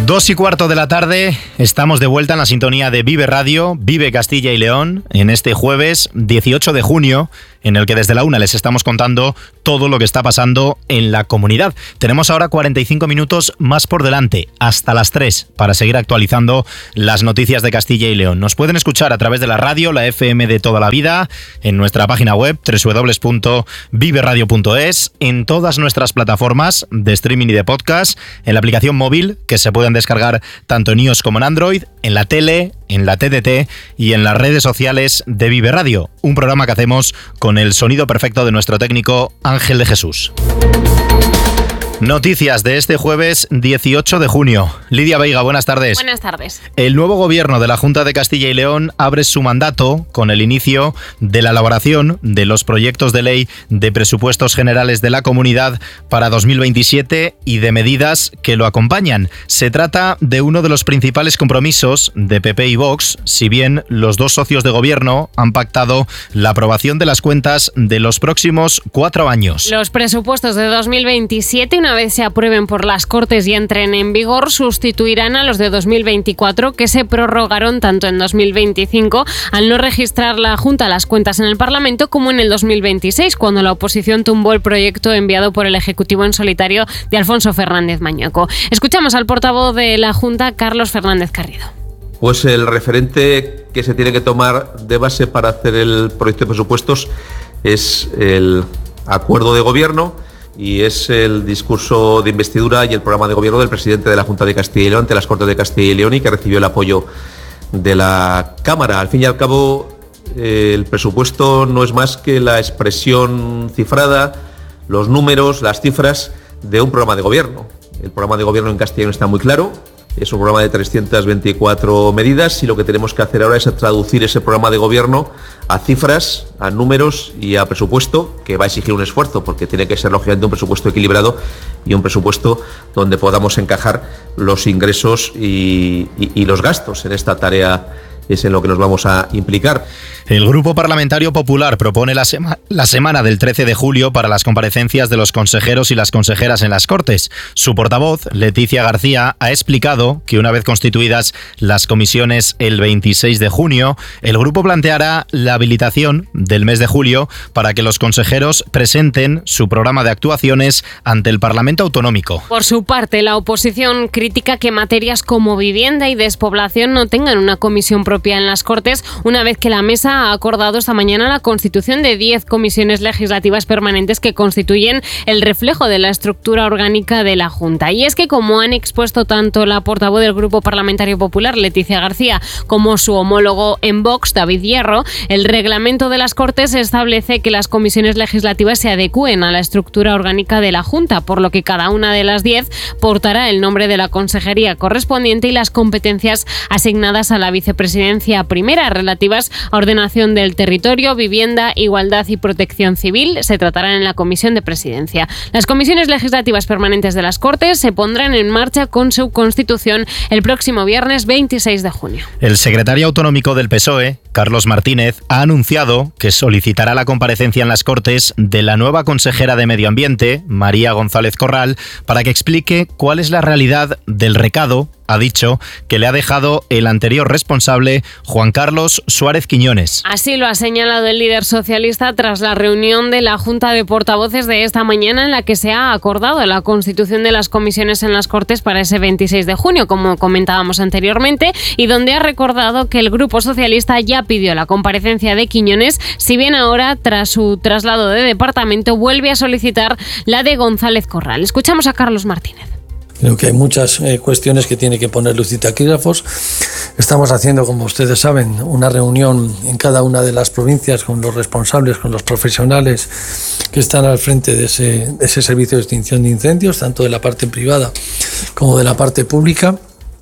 2:15 de la tarde, estamos de vuelta en la sintonía de Vive Radio, Vive Castilla y León, en este jueves 18 de junio, en el que desde la 1 les estamos contando todo lo que está pasando en la comunidad. Tenemos ahora 45 minutos más por delante, hasta las 3, para seguir actualizando las noticias de Castilla y León. Nos pueden escuchar a través de la radio, la FM de toda la vida, en nuestra página web www.viveradio.es, en todas nuestras plataformas de streaming y de podcast, en la aplicación móvil que se pueden descargar tanto en iOS como en Android, en la tele, en la TDT y en las redes sociales de Vive Radio, un programa que hacemos con el sonido perfecto de nuestro técnico Ángel de Jesús. Noticias de este jueves 18 de junio. Lidia Veiga, buenas tardes. Buenas tardes. El nuevo gobierno de la Junta de Castilla y León abre su mandato con el inicio de la elaboración de los proyectos de ley de presupuestos generales de la comunidad para 2027 y de medidas que lo acompañan. Se trata de uno de los principales compromisos de PP y Vox, si bien los dos socios de gobierno han pactado la aprobación de las cuentas de los próximos 4 años. Los presupuestos de 2027, una vez se aprueben por las Cortes y entren en vigor, sustituirán a los de 2024, que se prorrogaron tanto en 2025 al no registrar la Junta las cuentas en el Parlamento, como en el 2026, cuando la oposición tumbó el proyecto enviado por el Ejecutivo en solitario de Alfonso Fernández Mañueco. Escuchamos al portavoz de la Junta, Carlos Fernández Carrido. Pues el referente que se tiene que tomar de base para hacer el proyecto de presupuestos es el acuerdo de gobierno y es el discurso de investidura y el programa de gobierno del presidente de la Junta de Castilla y León ante las Cortes de Castilla y León, y que recibió el apoyo de la Cámara. Al fin y al cabo, el presupuesto no es más que la expresión cifrada, los números, las cifras de un programa de gobierno. El programa de gobierno en Castilla y León está muy claro. Es un programa de 324 medidas y lo que tenemos que hacer ahora es traducir ese programa de gobierno a cifras, a números y a presupuesto, que va a exigir un esfuerzo, porque tiene que ser lógicamente un presupuesto equilibrado y un presupuesto donde podamos encajar los ingresos y los gastos. En esta tarea es en lo que nos vamos a implicar. El Grupo Parlamentario Popular propone la semana del 13 de julio para las comparecencias de los consejeros y las consejeras en las Cortes. Su portavoz, Leticia García, ha explicado que una vez constituidas las comisiones el 26 de junio, el grupo planteará la habilitación del mes de julio para que los consejeros presenten su programa de actuaciones ante el Parlamento Autonómico. Por su parte, la oposición critica que materias como vivienda y despoblación no tengan una comisión propia en las Cortes, una vez que la mesa ha acordado esta mañana la constitución de 10 comisiones legislativas permanentes que constituyen el reflejo de la estructura orgánica de la Junta. Y es que, como han expuesto tanto la portavoz del Grupo Parlamentario Popular, Leticia García, como su homólogo en Vox, David Hierro, el reglamento de las Cortes establece que las comisiones legislativas se adecúen a la estructura orgánica de la Junta, por lo que cada una de las 10 portará el nombre de la consejería correspondiente y las competencias asignadas a la vicepresidencia primera, relativas a ordenación del territorio, vivienda, igualdad y protección civil, se tratarán en la Comisión de Presidencia. Las comisiones legislativas permanentes de las Cortes se pondrán en marcha con su constitución el próximo viernes 26 de junio. El secretario autonómico del PSOE, Carlos Martínez, ha anunciado que solicitará la comparecencia en las Cortes de la nueva consejera de Medio Ambiente, María González Corral, para que explique cuál es la realidad del recado, ha dicho, que le ha dejado el anterior responsable, Juan Carlos Suárez Quiñones. Así lo ha señalado el líder socialista tras la reunión de la Junta de Portavoces de esta mañana, en la que se ha acordado la constitución de las comisiones en las Cortes para ese 26 de junio, como comentábamos anteriormente, y donde ha recordado que el Grupo Socialista ya pidió la comparecencia de Quiñones, si bien ahora, tras su traslado de departamento, vuelve a solicitar la de González Corral. Escuchamos a Carlos Martínez. Creo que hay muchas cuestiones que tiene que poner luz y taquígrafos. Estamos haciendo, como ustedes saben, una reunión en cada una de las provincias con los responsables, con los profesionales que están al frente de ese servicio de extinción de incendios, tanto de la parte privada como de la parte pública.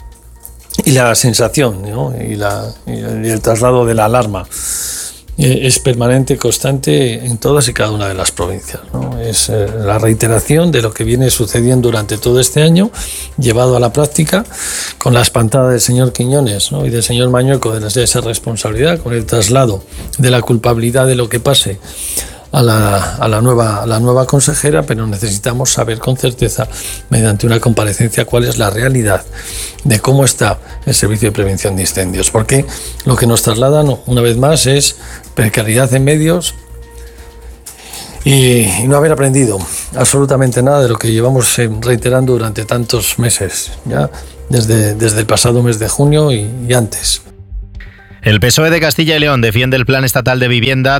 Y la sensación, ¿no? y el traslado de la alarma es permanente, constante en todas y cada una de las provincias, ¿no? Es la reiteración de lo que viene sucediendo durante todo este año, llevado a la práctica, con la espantada del señor Quiñones, ¿no? Y del señor Mañueco de esa responsabilidad, con el traslado de la culpabilidad de lo que pase a la nueva consejera, pero necesitamos saber con certeza, mediante una comparecencia, cuál es la realidad de cómo está el servicio de prevención de incendios, porque lo que nos trasladan una vez más es precariedad en medios y no haber aprendido absolutamente nada de lo que llevamos reiterando durante tantos meses, ya desde el pasado mes de junio y antes. El PSOE de Castilla y León defiende el Plan Estatal de Vivienda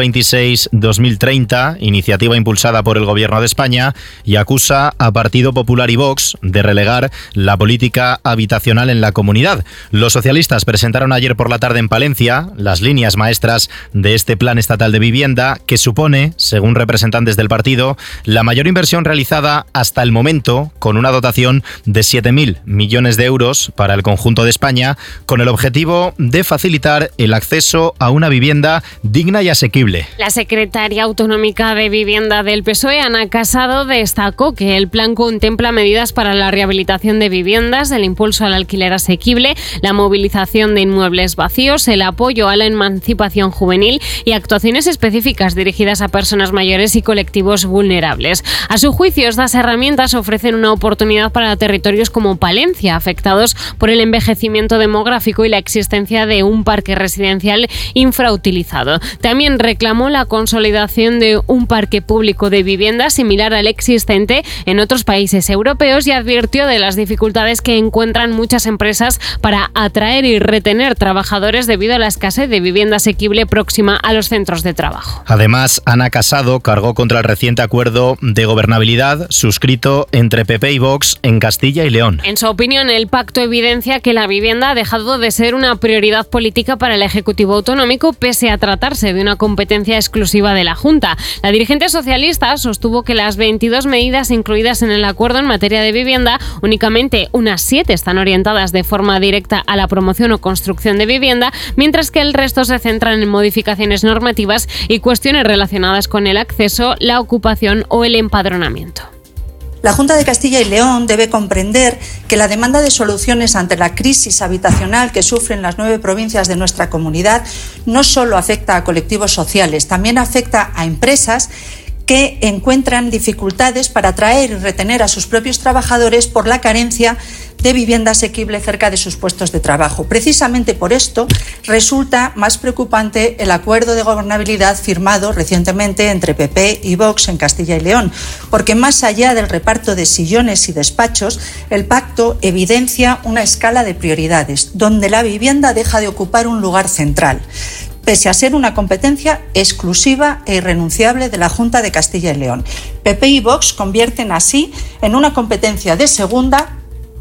2026-2030, iniciativa impulsada por el Gobierno de España, y acusa a Partido Popular y Vox de relegar la política habitacional en la comunidad. Los socialistas presentaron ayer por la tarde en Palencia las líneas maestras de este Plan Estatal de Vivienda, que supone, según representantes del partido, la mayor inversión realizada hasta el momento, con una dotación de 7.000 millones de euros para el conjunto de España, con el objetivo de facilitar el acceso a una vivienda digna y asequible. La secretaria autonómica de Vivienda del PSOE, Ana Casado, destacó que el plan contempla medidas para la rehabilitación de viviendas, el impulso al alquiler asequible, la movilización de inmuebles vacíos, el apoyo a la emancipación juvenil y actuaciones específicas dirigidas a personas mayores y colectivos vulnerables. A su juicio, estas herramientas ofrecen una oportunidad para territorios como Palencia, afectados por el envejecimiento demográfico y la existencia de un parque residencial infrautilizado. También reclamó la consolidación de un parque público de vivienda similar al existente en otros países europeos y advirtió de las dificultades que encuentran muchas empresas para atraer y retener trabajadores debido a la escasez de vivienda asequible próxima a los centros de trabajo. Además, Ana Casado cargó contra el reciente acuerdo de gobernabilidad suscrito entre PP y Vox en Castilla y León. En su opinión, el pacto evidencia que la vivienda ha dejado de ser una prioridad política para el Ejecutivo autonómico, pese a tratarse de una competencia exclusiva de la Junta. La dirigente socialista sostuvo que las 22 medidas incluidas en el acuerdo en materia de vivienda, únicamente unas 7 están orientadas de forma directa a la promoción o construcción de vivienda, mientras que el resto se centran en modificaciones normativas y cuestiones relacionadas con el acceso, la ocupación o el empadronamiento. La Junta de Castilla y León debe comprender que la demanda de soluciones ante la crisis habitacional que sufren las 9 provincias de nuestra comunidad no solo afecta a colectivos sociales, también afecta a empresas que encuentran dificultades para atraer y retener a sus propios trabajadores por la carencia de vivienda asequible cerca de sus puestos de trabajo. Precisamente por esto resulta más preocupante el acuerdo de gobernabilidad firmado recientemente entre PP y Vox en Castilla y León, porque más allá del reparto de sillones y despachos, el pacto evidencia una escala de prioridades, donde la vivienda deja de ocupar un lugar central, pese a ser una competencia exclusiva e irrenunciable de la Junta de Castilla y León. PP y Vox convierten así en una competencia de segunda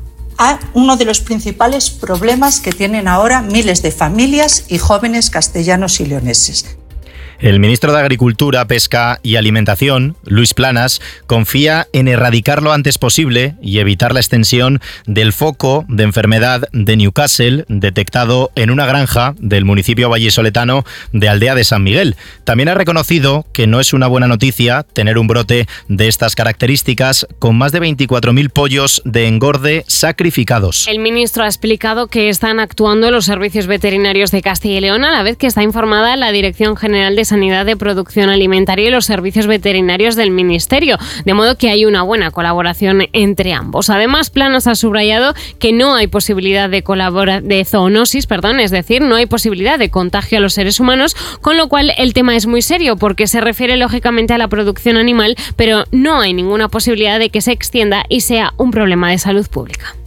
a uno de los principales problemas que tienen ahora miles de familias y jóvenes castellanos y leoneses. El ministro de Agricultura, Pesca y Alimentación, Luis Planas, confía en erradicar lo antes posible y evitar la extensión del foco de enfermedad de Newcastle detectado en una granja del municipio vallisoletano de Aldea de San Miguel. También ha reconocido que no es una buena noticia tener un brote de estas características con más de 24.000 pollos de engorde sacrificados. El ministro ha explicado que están actuando los servicios veterinarios de Castilla y León, a la vez que está informada la Dirección General de Sanidad de Producción Alimentaria y los servicios veterinarios del Ministerio, de modo que hay una buena colaboración entre ambos. Además, Planas ha subrayado que no hay posibilidad de zoonosis, es decir, no hay posibilidad de contagio a los seres humanos, con lo cual el tema es muy serio porque se refiere lógicamente a la producción animal, pero no hay ninguna posibilidad de que se extienda y sea un problema de salud pública.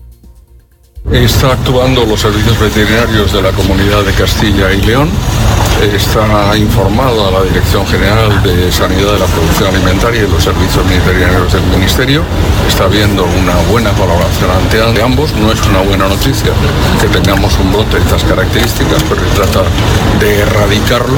Está actuando los servicios veterinarios de la Comunidad de Castilla y León. Está informada la Dirección General de Sanidad de la Producción Alimentaria y los servicios veterinarios del Ministerio. Está habiendo una buena colaboración ante ambos. No es una buena noticia que tengamos un brote de estas características, pero se trata de erradicarlo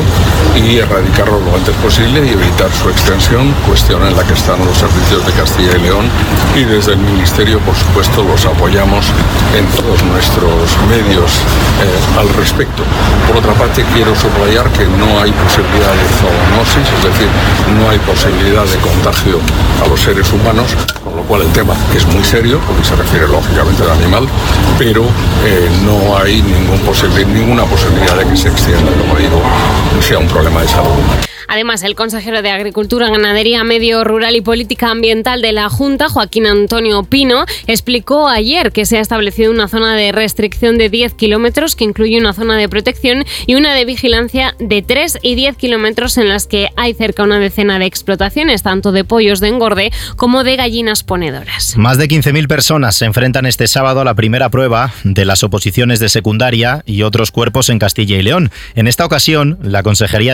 lo antes posible y evitar su extensión, cuestión en la que están los servicios de Castilla y León, y desde el Ministerio, por supuesto, los apoyamos en todos nuestros medios al respecto. Por otra parte, quiero subrayar que no hay posibilidad de zoonosis, es decir, no hay posibilidad de contagio a los seres humanos, con lo cual el tema es muy serio, porque se refiere lógicamente al animal, pero no hay ninguna posibilidad de que se extienda, como digo, sea un problema de salud humana. Además, el consejero de Agricultura, Ganadería, Medio Rural y Política Ambiental de la Junta, Joaquín Antonio Pino, explicó ayer que se ha establecido una zona de restricción de 10 kilómetros que incluye una zona de protección y una de vigilancia de 3 y 10 kilómetros en las que hay cerca una decena de explotaciones, tanto de pollos de engorde como de gallinas ponedoras. Más de 15.000 personas se enfrentan este sábado a la primera prueba de las oposiciones de secundaria y otros cuerpos en Castilla y León. En esta ocasión, la Consejería